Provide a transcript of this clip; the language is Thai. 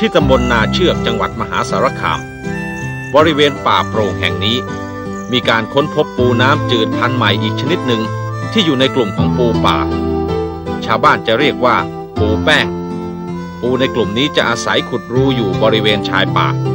ที่ตำบลนาเชือกจังหวัดมหาสารคามบริเวณป่าโปร่งแห่งนี้มีการค้นพบปูน้ำจืดพันธุ์ใหม่อีกชนิดหนึ่งที่อยู่ในกลุ่มของปูป่าชาวบ้านจะเรียกว่าปูแป้งปูในกลุ่มนี้จะอาศัยขุดรูอยู่บริเวณชายป่า